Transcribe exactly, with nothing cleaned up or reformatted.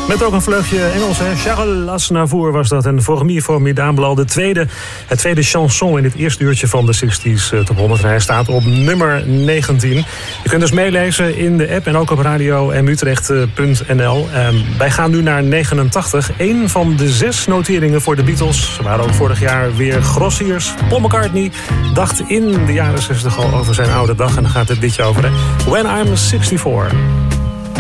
Met ook een vleugje Engels, hè. Charles Aznavour was dat. En Fourmi Formidable, al de tweede, het tweede chanson in het eerste uurtje van de zestig's Top honderd. Hij staat op nummer negentien. Je kunt dus meelezen in de app en ook op radio m utrecht punt n l. Um, wij gaan nu naar negenentachtig. Eén van de zes noteringen voor de Beatles. Ze waren ook vorig jaar weer grossiers. Paul McCartney dacht in de jaren zestig al over zijn oude dag. En daar gaat het dit jaar over, hè. When I'm sixty-four.